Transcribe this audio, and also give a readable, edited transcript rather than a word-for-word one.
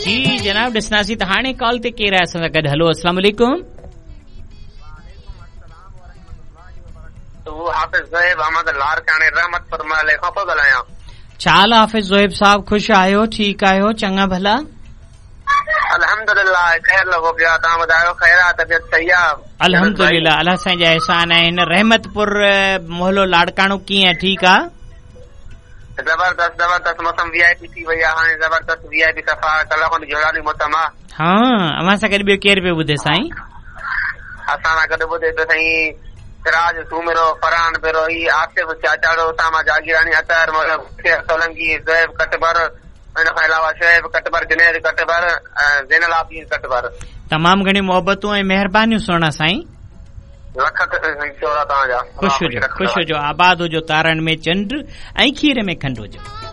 जी जनाब ॾिसंदासीं त हाणे कॉल ते केरु आहे असां सां गॾु। हलो अस्सलाम वालेकुम। हाफ़िज़ ज़ोहेब अहमद लारकाणे रहमतपुर महले खां पियो ॻाल्हायां। छा हाल आहे हाफ़िज़ ज़ोहेब साहब, ख़ुशि आहियो, ठीकु आहियो, चङा भला? अल्हम्दुलिल्लाह ख़ैर लॻो पियो आहे, तव्हां ॿुधायो ख़ैर आहे, तबियत सही आहे? अल्हम्दुलिल्लाह, अल्लाह साईं जा एहसान आहिनि। रहमतपुर मोहल्लो लाड़काणो कीअं आहे, ठीकु आहे? जबरदस्त जबरदस्त, मौसम वीआईपी थी वई आहे हाणे, जबरदस्त वीआईपी सफ़ा कल्ह खां जोड़ानी मौसम आहे। हा, अव्हां सां गॾु ॿियो केरु पियो ॿुधे साईं? असां सां गॾु ॿुधे पियो साईं सिराज सूमिरो, फरहान बिरोही, आसिफ चाचाड़ो, उसामा जागीरानी, अतर सोलंकी, ज़ोहेब कटबर, इन खां अलावा शोएब कटबर, जुनैद कटबर, ज़ैनुल आबिदीन कटबर। तमामु घणी मोहबतूं ऐं महिरबानियूं सुहिणा साईं। ख़ुशि हुजो, आबाद हुजो, तारनि में चंड ऐं खीर में खंडु हुजो।